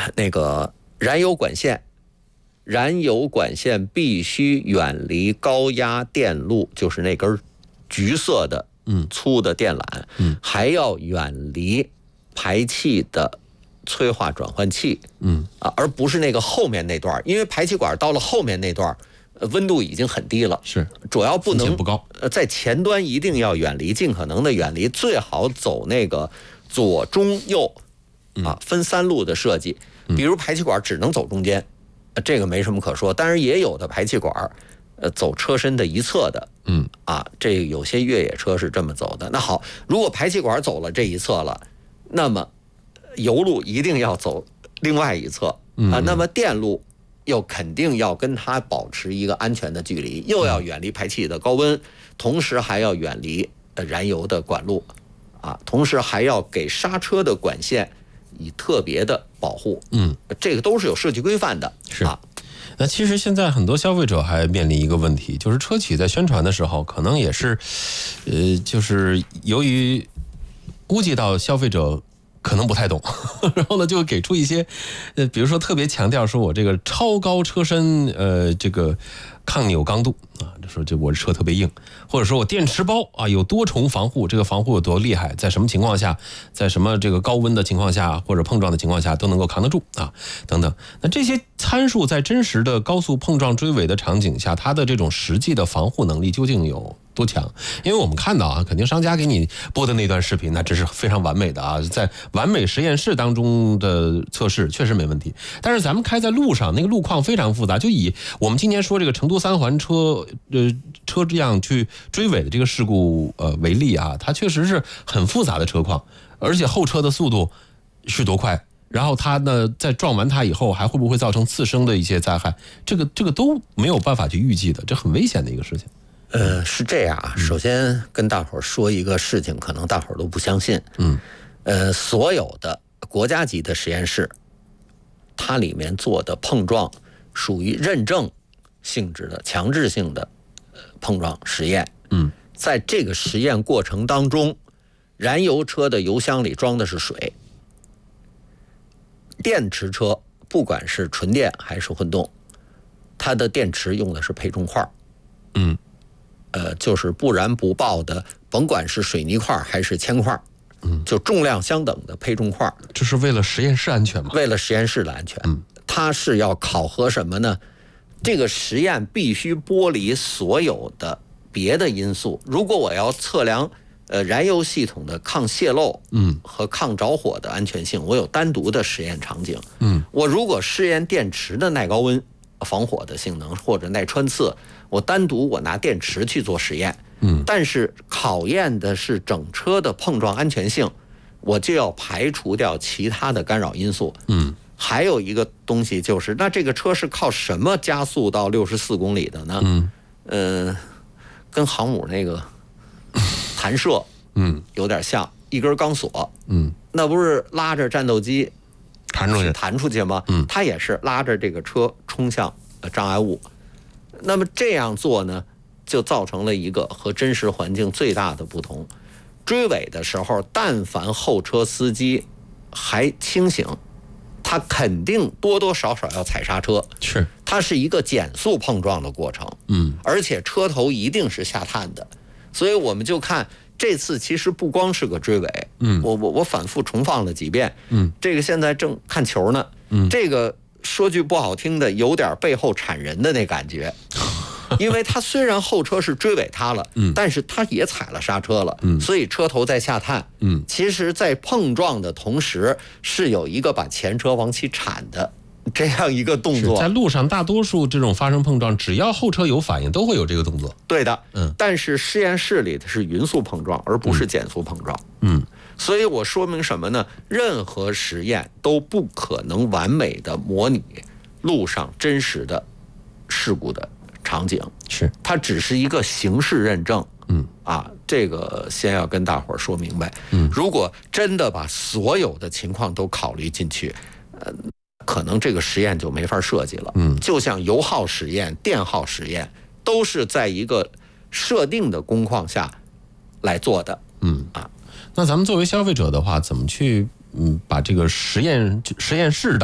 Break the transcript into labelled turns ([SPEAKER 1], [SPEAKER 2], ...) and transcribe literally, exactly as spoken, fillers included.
[SPEAKER 1] 那个燃油管线，燃油管线必须远离高压电路，就是那根橘色的嗯粗的电缆，嗯，还要远离排气的催化转换器，嗯啊，而不是那个后面那段，因为排气管到了后面那段，温度已经很低了，
[SPEAKER 2] 是
[SPEAKER 1] 主要不能
[SPEAKER 2] 不高，
[SPEAKER 1] 呃，在前端一定要远离，尽可能的远离，最好走那个左中右啊分三路的设计，比如排气管只能走中间，这个没什么可说，但是也有的排气管呃走车身的一侧的，嗯啊，这有些越野车是这么走的。那好，如果排气管走了这一侧了，那么油路一定要走另外一侧啊，那么电路又肯定要跟它保持一个安全的距离，又要远离排气的高温，同时还要远离燃油的管路啊，同时还要给刹车的管线以特别的保护，嗯，这个都是有设计规范的，
[SPEAKER 2] 是啊。那其实现在很多消费者还面临一个问题，就是车企在宣传的时候，可能也是，呃，就是由于估计到消费者可能不太懂，然后呢就给出一些，呃，比如说特别强调说我这个超高车身，呃，这个抗扭刚度啊，就说这我这车特别硬，或者说我电池包啊有多重防护，这个防护有多厉害，在什么情况下，在什么这个高温的情况下或者碰撞的情况下都能够扛得住啊，等等。那这些参数在真实的高速碰撞追尾的场景下，它的这种实际的防护能力究竟有多强？因为我们看到啊，肯定商家给你播的那段视频，那这是非常完美的啊，在完美实验室当中的测试确实没问题。但是咱们开在路上，那个路况非常复杂。就以我们今年说这个成都三环车呃车这样去追尾的这个事故呃为例啊，它确实是很复杂的车况，而且后车的速度是多快？然后它呢，在撞完它以后，还会不会造成次生的一些灾害？这个这个都没有办法去预计的，这很危险的一个事情。
[SPEAKER 1] 呃，是这样啊。首先跟大伙儿说一个事情，可能大伙儿都不相信。嗯，呃，所有的国家级的实验室，它里面做的碰撞属于认证性质的、强制性的碰撞实验。嗯，在这个实验过程当中，燃油车的油箱里装的是水。电池车不管是纯电还是混动，它的电池用的是配重块，嗯，呃，就是不燃不爆的，甭管是水泥块还是铅块，嗯，就重量相等的配重块。
[SPEAKER 2] 这是为了实验室安全吗？
[SPEAKER 1] 为了实验室的安全，嗯，它是要考核什么呢？这个实验必须剥离所有的别的因素。如果我要测量呃，燃油系统的抗泄漏，嗯，和抗着火的安全性，我有单独的实验场景，嗯，我如果试验电池的耐高温、防火的性能或者耐穿刺，我单独我拿电池去做实验，嗯，但是考验的是整车的碰撞安全性，我就要排除掉其他的干扰因素，嗯，还有一个东西就是，那这个车是靠什么加速到六十四公里的呢？嗯，呃，跟航母那个弹射，嗯，有点像一根钢索，嗯，那不是拉着战斗机
[SPEAKER 2] 弹出去
[SPEAKER 1] 弹出去吗？嗯，它也是拉着这个车冲向障碍物。那么这样做呢，就造成了一个和真实环境最大的不同。追尾的时候，但凡后车司机还清醒，他肯定多多少少要踩刹车，
[SPEAKER 2] 是，
[SPEAKER 1] 它是一个减速碰撞的过程，嗯，而且车头一定是下探的。所以我们就看这次其实不光是个追尾，嗯，我我我反复重放了几遍，嗯，这个现在正看球呢，嗯，这个说句不好听的，有点背后铲人的那感觉，因为他虽然后车是追尾他了，嗯，但是他也踩了刹车了，嗯，所以车头在下探，嗯，其实在碰撞的同时是有一个把前车往起铲的这样一个动作。
[SPEAKER 2] 在路上大多数这种发生碰撞，只要后车有反应都会有这个动作。
[SPEAKER 1] 对的，嗯，但是实验室里的是匀速碰撞而不是减速碰撞，嗯，所以我说明什么呢？任何实验都不可能完美的模拟路上真实的事故的场景，
[SPEAKER 2] 是
[SPEAKER 1] 它只是一个形式认证，嗯啊，这个先要跟大伙儿说明白，嗯，如果真的把所有的情况都考虑进去，呃。可能这个实验就没法设计了。嗯，就像油耗实验、电耗实验，都是在一个设定的工况下来做的。嗯啊，
[SPEAKER 2] 那咱们作为消费者的话，怎么去嗯把这个实验实验室当